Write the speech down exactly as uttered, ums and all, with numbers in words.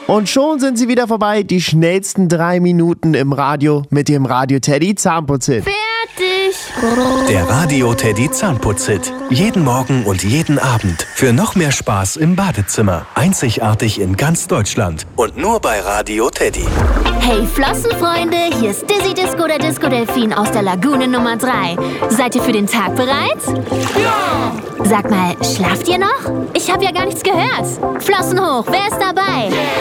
Und schon sind sie wieder vorbei, die schnellsten drei Minuten im Radio mit dem Radio Teddy Zahnputzhit. Fertig! Der Radio Teddy Zahnputzhit. Jeden Morgen und jeden Abend. Für noch mehr Spaß im Badezimmer. Einzigartig in ganz Deutschland. Und nur bei Radio Teddy. Hey Flossenfreunde, hier ist Dizzy Disco, der Disco Delfin aus der Lagune Nummer drei. Seid ihr für den Tag bereit? Ja! Sag mal, schlaft ihr noch? Ich habe ja gar nichts gehört. Flossen hoch, wer ist dabei?